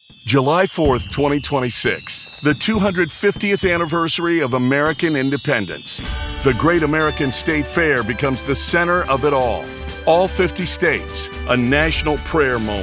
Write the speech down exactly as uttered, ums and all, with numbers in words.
July fourth, twenty twenty-six, the two hundred fiftieth anniversary of American independence. The Great American State Fair becomes the center of it all. All fifty states, a national prayer moment.